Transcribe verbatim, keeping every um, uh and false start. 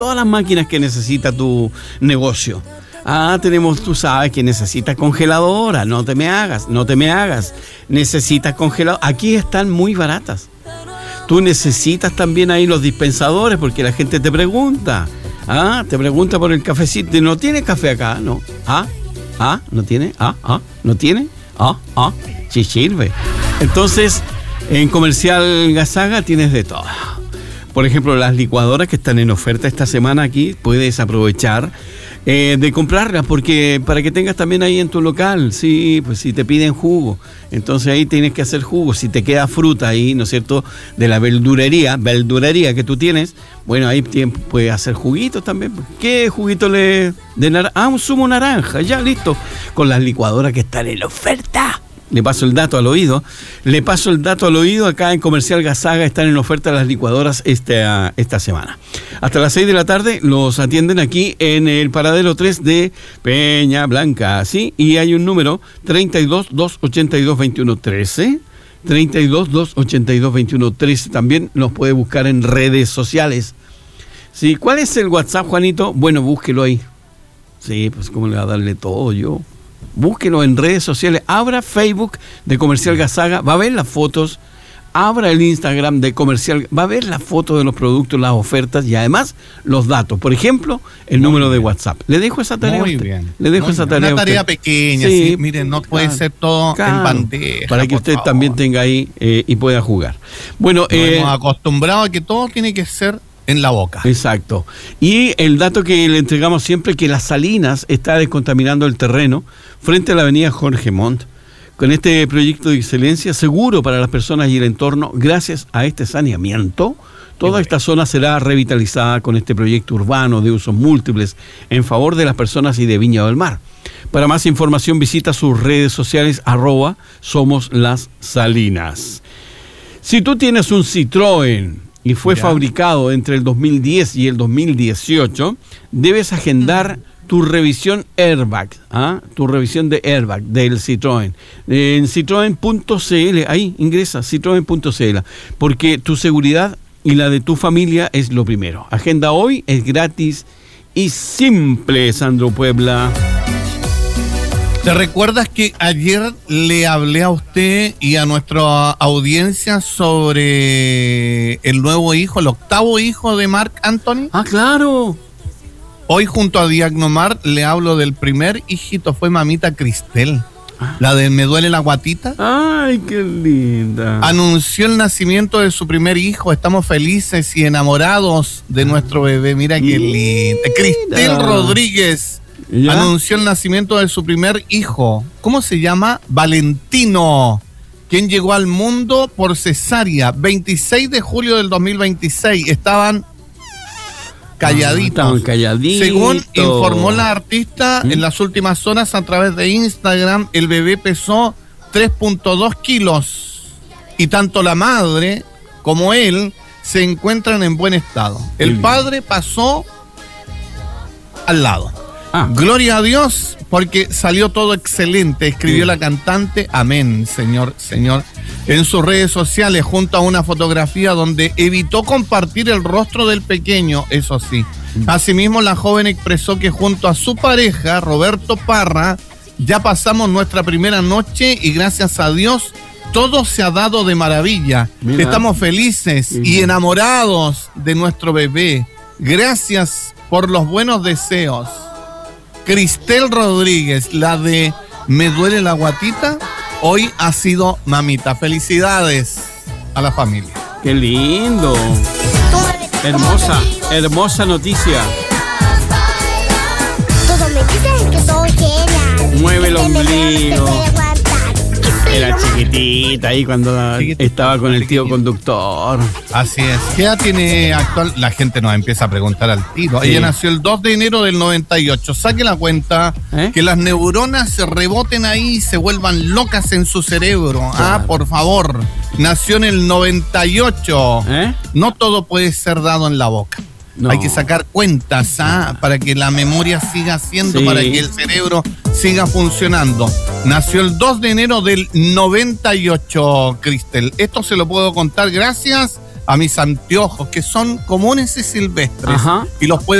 todas las máquinas que necesita tu negocio. Ah, tenemos, tú sabes que necesitas congeladora, no te me hagas, no te me hagas. Necesitas congeladora. Aquí están muy baratas. Tú necesitas también ahí los dispensadores porque la gente te pregunta. Ah, te pregunta por el cafecito. ¿No tiene café acá? No. Ah, ah, ¿no tiene? Ah, ah, ¿no tiene? Ah, ah, sí sirve. Entonces, en Comercial Gazaga tienes de todo. Por ejemplo, las licuadoras que están en oferta esta semana aquí, puedes aprovechar eh, de comprarlas, porque para que tengas también ahí en tu local, sí, pues si te piden jugo, entonces ahí tienes que hacer jugo. Si te queda fruta ahí, ¿no es cierto?, de la verdurería, verdurería que tú tienes, bueno, ahí puedes hacer juguitos también. ¿Qué juguito le de naranja? Ah, un zumo naranja, ya listo, con las licuadoras que están en oferta. Le paso el dato al oído. Le paso el dato al oído. Acá en Comercial Gazaga están en oferta las licuadoras esta, esta semana. Hasta las seis de la tarde los atienden aquí en el paradero tres de Peña Blanca. ¿Sí? Y hay un número treinta y dos, doscientos ochenta y dos, veintiuno trece. treinta y dos, doscientos ochenta y dos, veintiuno trece. También nos puede buscar en redes sociales. ¿Sí? ¿Cuál es el WhatsApp, Juanito? Bueno, búsquelo ahí. Sí, pues cómo le va a darle todo yo. Búsquelo en redes sociales, abra Facebook de Comercial Gazaga, va a ver las fotos, abra el Instagram de Comercial, va a ver las fotos de los productos, las ofertas y además los datos. Por ejemplo, el Muy número bien. de WhatsApp. Le dejo esa tarea. Muy bien. Le dejo Muy esa bien. tarea. Una tarea pequeña, sí, sí, miren, no puede claro, ser todo claro, en bandeja. Para que usted favor. también tenga ahí eh, y pueda jugar. Bueno, Nos eh, hemos acostumbrado a que todo tiene que ser en la boca. Exacto. Y el dato que le entregamos siempre, que Las Salinas está descontaminando el terreno frente a la avenida Jorge Montt, con este proyecto de excelencia seguro para las personas y el entorno. Gracias a este saneamiento, toda esta zona será revitalizada con este proyecto urbano de usos múltiples en favor de las personas y de Viña del Mar. Para más información visita sus redes sociales arroba Somos Las Salinas. Si tú tienes un Citroën y fue ya. fabricado entre el dos mil diez y el dos mil dieciocho, debes agendar tu revisión airbag, ¿ah? tu revisión de airbag del Citroën. En citroen punto c l, ahí ingresa, citroen punto c l, porque tu seguridad y la de tu familia es lo primero. Agenda hoy, es gratis y simple, Sandro Puebla. ¿Te recuerdas que ayer le hablé a usted y a nuestra audiencia sobre el nuevo hijo, el octavo hijo de Marc Anthony? Ah, claro. Hoy junto a Diagnomar le hablo del primer hijito, fue mamita Cristel, ah. la de Me Duele la Guatita. Ay, qué linda. Anunció el nacimiento de su primer hijo, estamos felices y enamorados de nuestro bebé, mira qué linda. Cristel Rodríguez. ¿Ya? Anunció el nacimiento de su primer hijo. ¿Cómo se llama? Valentino, quien llegó al mundo por cesárea, veintiséis de julio del dos mil veintiséis. Estaban calladitos. Ah, estaban calladitos. Según informó la artista, ¿Mm? en las últimas horas a través de Instagram, el bebé pesó tres punto dos kilos. Y tanto la madre como él se encuentran en buen estado. El padre pasó al lado. Ah. Gloria a Dios, porque salió todo excelente, escribió sí. la cantante. Amén, Señor, Señor. En sus redes sociales, junto a una fotografía donde evitó compartir el rostro del pequeño, eso sí. Asimismo, la joven expresó que junto a su pareja, Roberto Parra, ya pasamos nuestra primera noche y gracias a Dios, todo se ha dado de maravilla. Mira. Estamos felices Mira. y enamorados de nuestro bebé. Gracias por los buenos deseos. Cristel Rodríguez, la de Me Duele la Guatita, hoy ha sido mamita. Felicidades a la familia. ¡Qué lindo! Hermosa, hermosa noticia. Todos me dicen que soy genial. Mueve el ombligo. Era chiquitita ahí cuando chiquitita, estaba con el tío conductor. Así es. ¿Qué edad tiene actual? La gente nos empieza a preguntar al tiro. Sí. Ella nació el dos de enero del noventa y ocho. Saque la cuenta ¿Eh? que las neuronas se reboten ahí y se vuelvan locas en su cerebro. Claro. Ah, por favor. Nació en el noventa y ocho. ¿Eh? No todo puede ser dado en la boca. No. Hay que sacar cuentas ¿ah? para que la memoria siga siendo, sí. para que el cerebro siga funcionando. Nació el dos de enero del noventa y ocho, Cristel. Esto se lo puedo contar gracias a mis anteojos, que son comunes y silvestres. Ajá. Y los puede